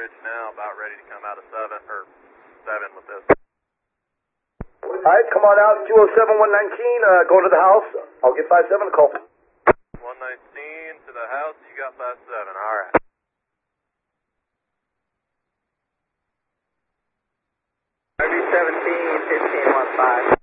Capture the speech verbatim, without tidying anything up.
bridge now, about ready to come out of seven, or seven with this. Alright, come on out, two oh seven, one nineteen, uh, go to the house. I'll get five seven a call. one nineteen to the house, you got five seven, alright. R V seventeen, fifteen, one five.